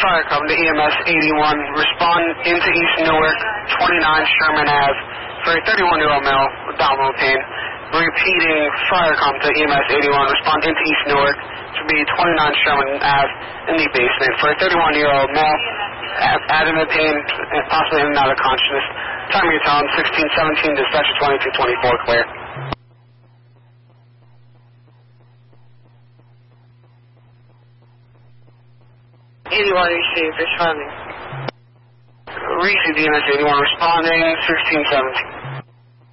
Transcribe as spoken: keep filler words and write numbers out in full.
fire come to E M S eighty-one. Respond into East Newark, twenty-nine Sherman Avenue, for a thirty-one-year-old male with abdominal pain. Repeating, fire come to E M S eighty-one. Respond into East Newark, to be twenty-nine Sherman Avenue in the basement, for a thirty-one-year-old male, abdominal pain, possibly in and out of consciousness. Time of your tone, sixteen seventeen, dispatch twenty-two twenty-four, clear. eighty-one received, responding. Received E M S eighty-one, responding, sixteen seventeen.